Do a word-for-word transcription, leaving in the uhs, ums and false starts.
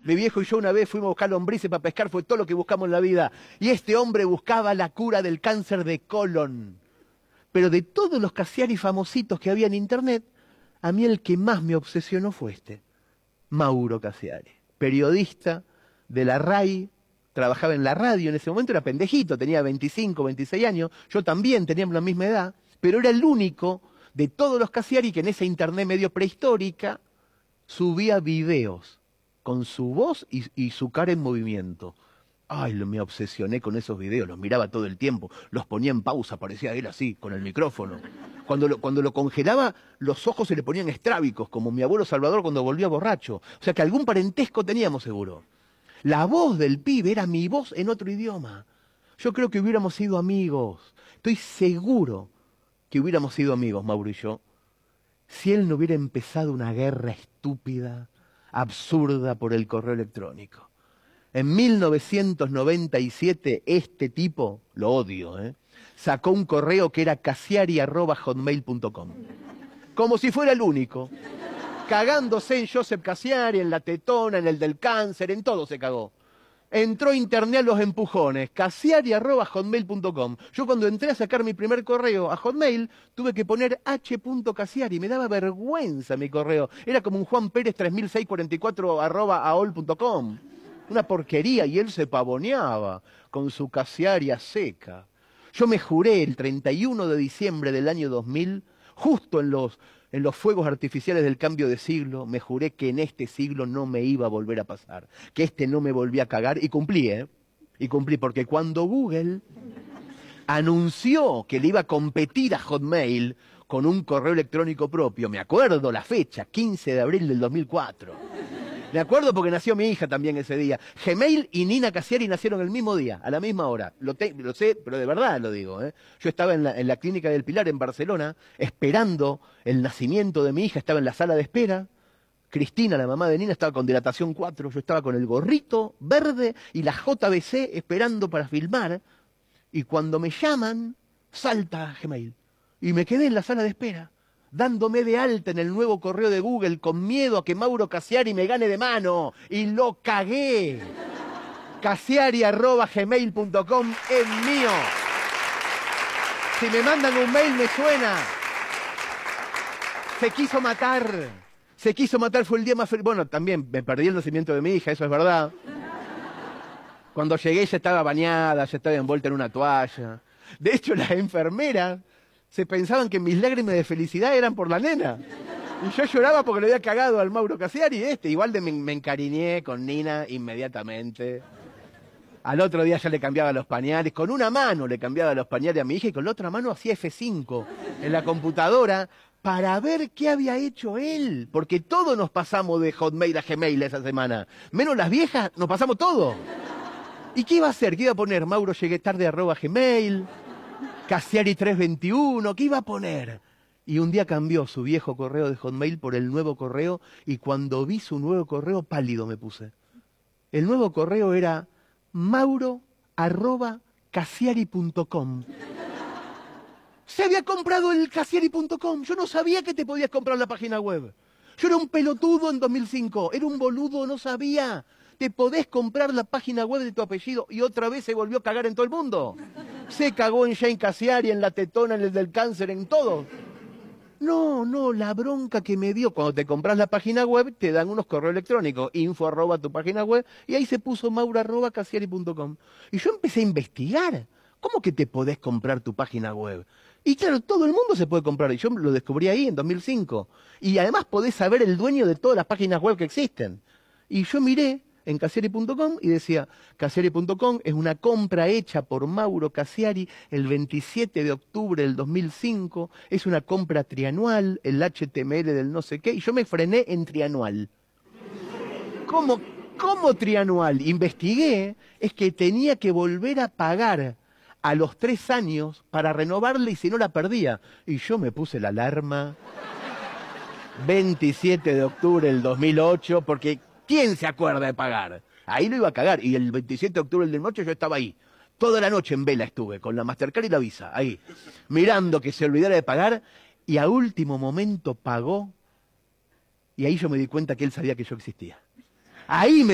Mi viejo y yo una vez fuimos a buscar lombrices para pescar, fue todo lo que buscamos en la vida. Y este hombre buscaba la cura del cáncer de colon. Pero de todos los Cassiari famositos que había en internet, a mí el que más me obsesionó fue este, Mauro Cassiari, periodista de la R A I, trabajaba en la radio, en ese momento era pendejito, tenía veinticinco, veintiséis años, yo también teníamos la misma edad, pero era el único de todos los Cassiari que en esa internet medio prehistórica subía videos con su voz y, y su cara en movimiento. Ay, lo, me obsesioné con esos videos, los miraba todo el tiempo, los ponía en pausa, parecía él así, con el micrófono. Cuando lo, cuando lo congelaba, los ojos se le ponían estrábicos, como mi abuelo Salvador cuando volvía borracho. O sea que algún parentesco teníamos seguro. La voz del pibe era mi voz en otro idioma. Yo creo que hubiéramos sido amigos. Estoy seguro que hubiéramos sido amigos, Mauro y yo, si él no hubiera empezado una guerra estúpida, absurda por el correo electrónico. En mil novecientos noventa y siete, este tipo, lo odio, ¿eh? sacó un correo que era cassiari arroba hotmail punto com. Como si fuera el único. Cagándose en Joseph Cassiari, en la tetona, en el del cáncer, en todo se cagó. Entró a internet a los empujones, cassiari arroba hotmail punto com. Yo cuando entré a sacar mi primer correo a Hotmail, tuve que poner h punto cassiari, me daba vergüenza mi correo. Era como un Juan Pérez tres mil seiscientos cuarenta y cuatro arroba aol punto com. Una porquería, y él se pavoneaba con su Cassiaria seca. Yo me juré el treinta y uno de diciembre del año dos mil, justo en los, en los fuegos artificiales del cambio de siglo, me juré que en este siglo no me iba a volver a pasar, que este no me volvía a cagar, y cumplí, ¿eh? Y cumplí, porque cuando Google anunció que le iba a competir a Hotmail con un correo electrónico propio, me acuerdo la fecha, quince de abril del dos mil cuatro. Me acuerdo porque nació mi hija también ese día. Gmail y Nina Cassiari nacieron el mismo día, a la misma hora. Lo, te, lo sé, pero de verdad lo digo, ¿eh? Yo estaba en la, en la clínica del Pilar, en Barcelona, esperando el nacimiento de mi hija, estaba en la sala de espera. Cristina, la mamá de Nina, estaba con dilatación cuatro, yo estaba con el gorrito verde y la J B C esperando para filmar. Y cuando me llaman, salta Gmail. Y me quedé en la sala de espera, dándome de alta en el nuevo correo de Google, con miedo a que Mauro Cassiari me gane de mano. Y lo cagué. cassiari arroba gmail punto com es mío. Si me mandan un mail me suena. Se quiso matar. Se quiso matar, fue el día más feliz. Bueno, también me perdí el nacimiento de mi hija, eso es verdad. Cuando llegué ella estaba bañada, ya estaba envuelta en una toalla. De hecho, las enfermeras se pensaban que mis lágrimas de felicidad eran por la nena. Y yo lloraba porque le había cagado al Mauro Cassiari este. Igual de me, me encariñé con Nina inmediatamente. Al otro día ya le cambiaba los pañales. Con una mano le cambiaba los pañales a mi hija y con la otra mano hacía F cinco en la computadora para ver qué había hecho él. Porque todos nos pasamos de Hotmail a Gmail esa semana. Menos las viejas, nos pasamos todo. ¿Y qué iba a hacer? ¿Qué iba a poner? Mauro llegué tarde arroba Gmail... Cassiari trescientos veintiuno, ¿qué iba a poner? Y un día cambió su viejo correo de Hotmail por el nuevo correo, y cuando vi su nuevo correo, pálido me puse. El nuevo correo era mauro arroba cassiari punto com. Se había comprado el cassiari punto com. Yo no sabía que te podías comprar la página web. Yo era un pelotudo en dos mil cinco, era un boludo, no sabía. Te podés comprar la página web de tu apellido, y otra vez se volvió a cagar en todo el mundo. Se cagó en Jane Cassiari, en la tetona, en el del cáncer, en todo. No, no, la bronca que me dio. Cuando te compras la página web, te dan unos correos electrónicos, info arroba tu página web, y ahí se puso mauro arroba cassiari punto com. Y yo empecé a investigar. ¿Cómo que te podés comprar tu página web? Y claro, todo el mundo se puede comprar, y yo lo descubrí ahí en dos mil cinco. Y además podés saber el dueño de todas las páginas web que existen. Y yo miré en cassiari punto com y decía, cassiari punto com es una compra hecha por Mauro Cassiari el veintisiete de octubre del dos mil cinco, es una compra trianual, el H T M L del no sé qué, y yo me frené en trianual. ¿Cómo, cómo trianual? Investigué, es que tenía que volver a pagar a los tres años para renovarla y si no la perdía. Y yo me puse la alarma, veintisiete de octubre del dos mil ocho, porque ¿quién se acuerda de pagar? Ahí lo iba a cagar. Y el veintisiete de octubre del dos mil ocho yo estaba ahí. Toda la noche en vela estuve, con la Mastercard y la Visa, ahí. Mirando que se olvidara de pagar. Y a último momento pagó. Y ahí yo me di cuenta que él sabía que yo existía. Ahí me